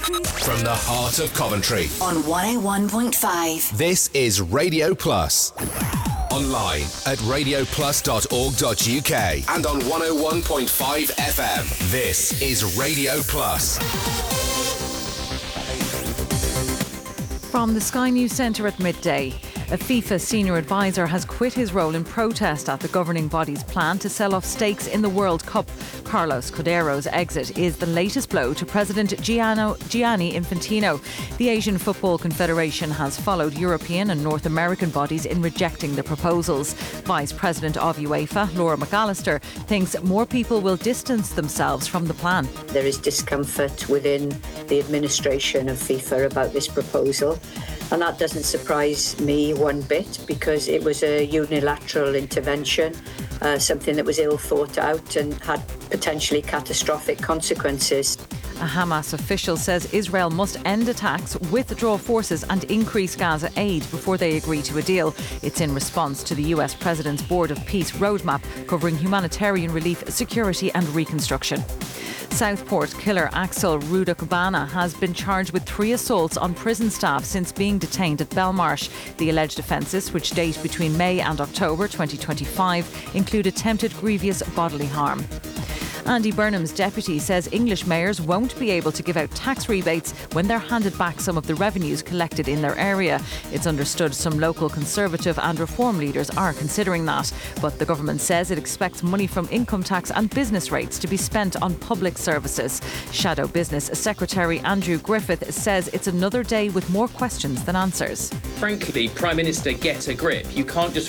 From the heart of Coventry. On 101.5. This is Radio Plus. Online at radioplus.org.uk and on 101.5 FM. This is Radio Plus. From the Sky News Centre at midday. A FIFA senior advisor has quit his role in protest at the governing body's plan to sell off stakes in the World Cup. Carlos Cordero's exit is the latest blow to President Gianni Infantino. The Asian Football Confederation has followed European and North American bodies in rejecting the proposals. Vice President of UEFA, Laura McAllister, thinks more people will distance themselves from the plan. There is discomfort within the administration of FIFA about this proposal. And that doesn't surprise me one bit because it was a unilateral intervention, something that was ill thought out and had potentially catastrophic consequences. A Hamas official says Israel must end attacks, withdraw forces and increase Gaza aid before they agree to a deal. It's in response to the US President's Board of Peace roadmap covering humanitarian relief, security and reconstruction. Southport killer Axel Rudakbana has been charged with 3 assaults on prison staff since being detained at Belmarsh. The alleged offences, which date between May and October 2025, include attempted grievous bodily harm. Andy Burnham's deputy says English mayors won't be able to give out tax rebates when they're handed back some of the revenues collected in their area. It's understood some local Conservative and Reform leaders are considering that. But the government says it expects money from income tax and business rates to be spent on public services. Shadow Business Secretary Andrew Griffith says it's another day with more questions than answers. Frankly, Prime Minister, get a grip. You can't just